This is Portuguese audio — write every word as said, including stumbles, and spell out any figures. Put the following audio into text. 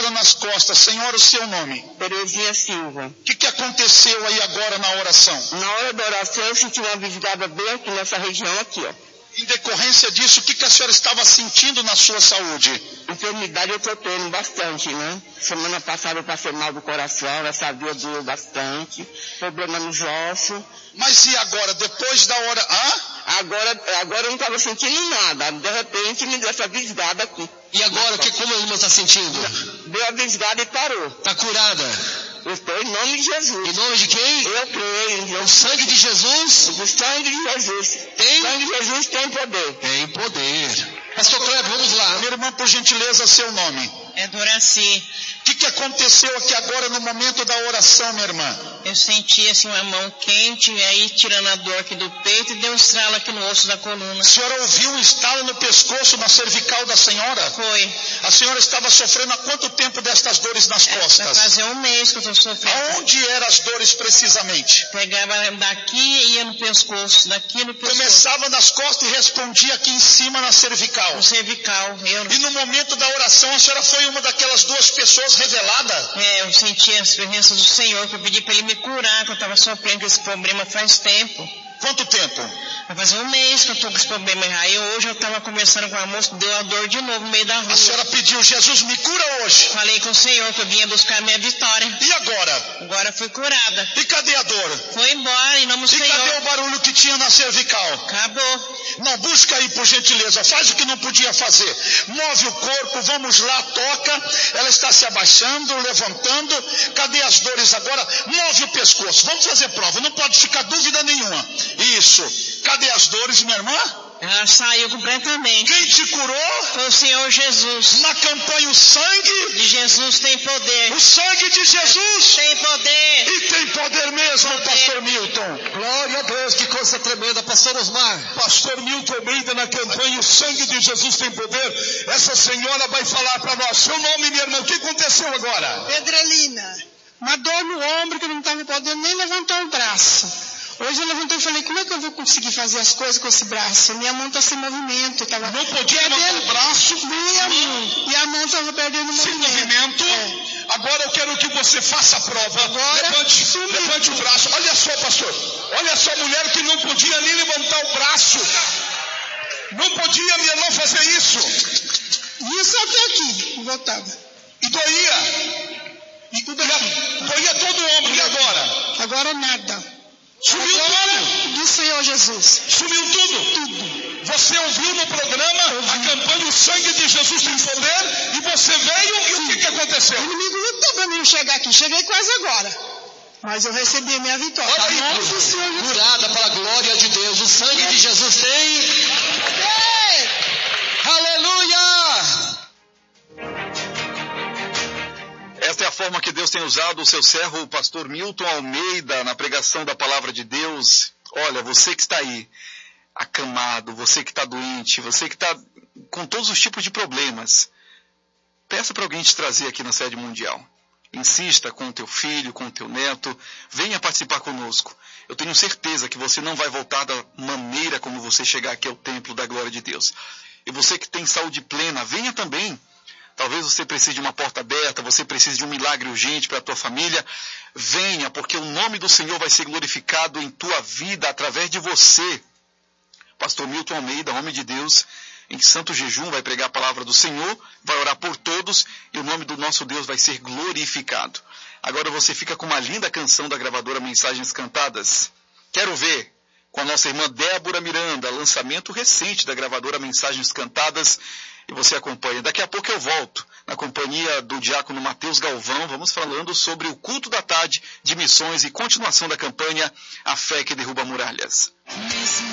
segurando nas costas. Senhora, o seu nome? Terezinha Silva. O que, que aconteceu aí agora na oração? Na hora da oração eu senti uma visgada bem aqui nessa região aqui, ó. Em decorrência disso, o que, que a senhora estava sentindo na sua saúde? Enfermidade eu estou tendo bastante, né? Semana passada eu passei mal do coração, essa via doeu bastante, problema nos ossos. Mas e agora, depois da hora... Hã? Agora, agora eu não estava sentindo nada, de repente me deu essa visgada aqui. E agora, que, como a irmã está sentindo? Deu a visgada e parou. Está curada? Eu estou em nome de Jesus. Em nome de quem? Eu creio. O sangue de Jesus? O sangue de Jesus. Tem? O sangue de Jesus tem poder. Tem poder. Pastor Kleber, vamos lá. Minha irmã, por gentileza, seu nome? É Doraci. O que, que aconteceu aqui agora no momento da oração, minha irmã? Eu senti assim uma mão quente, aí tirando a dor aqui do peito e deu um estralo aqui no osso da coluna. A senhora ouviu um estalo no pescoço, na cervical da senhora? Foi. A senhora estava sofrendo há quanto tempo destas dores nas É, costas? vai fazer um mês que eu estou sofrendo. Aonde eram as dores precisamente? Pegava daqui e ia no pescoço, daqui no pescoço. Começava nas costas e respondia aqui em cima na cervical. No cervical. Eu... E no momento da oração, a senhora foi uma daquelas duas pessoas revelada? É, eu senti as presenças do Senhor, que eu pedi para Ele me curar, que eu estava sofrendo com esse problema faz tempo. Quanto tempo? Vai fazer um mês que eu estou com esse problema. Aí hoje eu estava conversando com a moça, deu a dor de novo no meio da rua. A senhora pediu, Jesus, me cura hoje. Falei com o Senhor que eu vinha buscar a minha vitória. E agora? Agora eu fui curada. E cadê a dor? Foi embora, em nome do E Senhor. cadê o barulho que tinha na cervical? Acabou. Não, busca aí por gentileza, faz o que não podia fazer. Move o corpo, vamos lá, toca. Ela está se abaixando, levantando. Cadê as dores agora? Move o pescoço, vamos fazer prova, não pode ficar dúvida nenhuma. Isso. Cadê as dores, minha irmã? Ela saiu completamente. Quem te curou? Foi o Senhor Jesus. Na campanha o sangue De Jesus tem poder. O sangue de Jesus Tem poder. E tem poder mesmo, Poder. pastor Milton. Glória a Deus, que coisa tremenda. Pastor Osmar. Pastor Milton Almeida na campanha o sangue de Jesus tem poder. Essa senhora vai falar para nós. Seu nome, minha irmã, o que aconteceu agora? Pedrelina, uma dor no ombro que eu não estava podendo nem levantar o braço. Hoje eu levantei e falei, como é que eu vou conseguir fazer as coisas com esse braço? Minha mão está sem movimento. Tava Não podia levantar perdendo o braço. minha mão. E a mão estava perdendo Sem movimento. movimento. É. Agora eu quero que você faça a prova. Agora, levante, sumiu. levante o braço. Olha só, pastor. Olha só, a mulher que não podia nem levantar o braço. Não podia, minha irmã, fazer isso. Isso até aqui, voltava. E doía. E tudo E aqui. a, doía todo o ombro. E agora? Agora nada. Sumiu Agora, tudo. do Senhor Jesus. Sumiu tudo. Tudo. Você ouviu no programa a campanha O Sangue de Jesus tem poder e você veio e o que, que aconteceu? O inimigo lutou para mim não chegar aqui. Cheguei quase agora. Mas eu recebi a minha vitória. Olha aí, Em nome do Senhor Jesus. curada para a glória de Deus. O sangue de Jesus tem. Aleluia! Esta é a forma que Deus tem usado o seu servo, o pastor Milton Almeida, na pregação da palavra de Deus. Olha, você que está aí, acamado, você que está doente, você que está com todos os tipos de problemas, peça para alguém te trazer aqui na sede mundial. Insista com o teu filho, com o teu neto, venha participar conosco. Eu tenho certeza que você não vai voltar da maneira como você chegar aqui ao templo da glória de Deus. E você que tem saúde plena, venha também. Talvez você precise de uma porta aberta, você precise de um milagre urgente para a tua família. Venha, porque o nome do Senhor vai ser glorificado em tua vida através de você. Pastor Milton Almeida, homem de Deus, em santo jejum, vai pregar a palavra do Senhor, vai orar por todos e o nome do nosso Deus vai ser glorificado. Agora você fica com uma linda canção da gravadora Mensagens Cantadas. Quero ver, com a nossa irmã Débora Miranda, lançamento recente da gravadora Mensagens Cantadas, e você acompanha. Daqui a pouco eu volto, na companhia do diácono Mateus Galvão, vamos falando sobre o culto da tarde de missões e continuação da campanha A Fé que Derruba Muralhas.